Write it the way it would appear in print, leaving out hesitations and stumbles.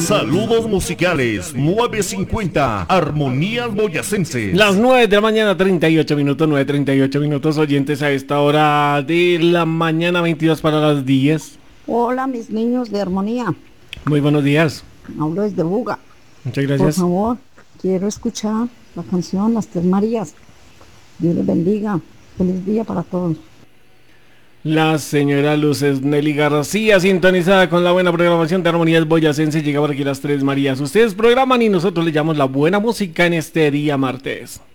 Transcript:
Saludos musicales 950 Armonías Boyacenses. Las 9 de la mañana 38 minutos, 9:38 minutos, oyentes a esta hora de la mañana, 22 para las 10. Hola, mis niños de armonía. Muy buenos días. Hablo desde Buga. Muchas gracias. Por favor, quiero escuchar la canción Las Tres Marías. Dios les bendiga. Feliz día para todos. La señora Luces Nelly García, sintonizada con la buena programación de Armonías Boyacenses, llega por aquí Las Tres Marías. Ustedes programan y nosotros le llamamos la buena música en este día martes.